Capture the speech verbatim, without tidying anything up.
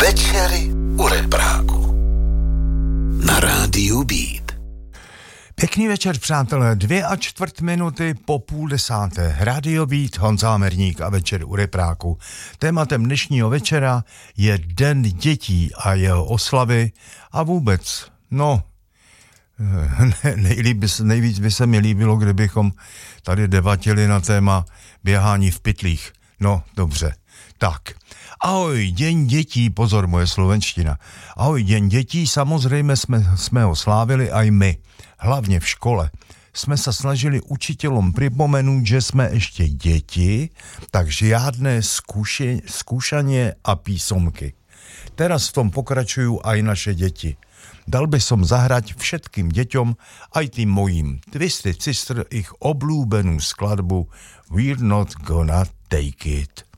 Večery u Repráku na rádiu Beat. Pěkný večer, přátelé, dvě a čtvrt minuty po půl desáté. Radio Beat, Honza Merník a Večer u Repráku. Tématem dnešního večera je Den dětí a jeho oslavy a vůbec, no, nejlíp, nejvíc by se mi líbilo, kdybychom tady debatili na téma běhání v pytlích. No, dobře. Tak, ahoj, Den dětí, pozor, moje slovenština. Ahoj, Den dětí, samozřejmě jsme, jsme ho slávili aj my, hlavně v škole. Jsme se snažili učitelům připomenout, že jsme ještě děti, tak žádné zkuše, zkušanie a písomky. Teraz v tom pokračují aj naše děti. Dal by som zahrať všetkým děťom, aj tým mojím Twisted Sister, ich oblúbenú skladbu We're Not Gonna Take It.